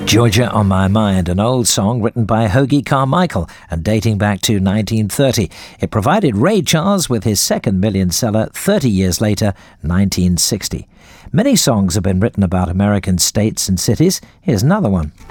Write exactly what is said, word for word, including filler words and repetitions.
Georgia on My Mind, an old song written by Hoagy Carmichael and dating back to nineteen thirty. It provided Ray Charles with his second million seller thirty years later, nineteen sixty. Many songs have been written about American states and cities. Here's another one.